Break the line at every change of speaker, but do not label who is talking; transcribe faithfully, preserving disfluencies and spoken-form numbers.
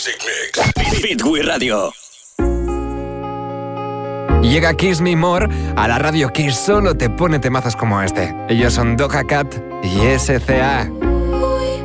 Music Mix. Fitwi Radio.
Llega Kiss Me More a la radio que solo te pone temazos como este. Ellos son Doja Cat y S C A.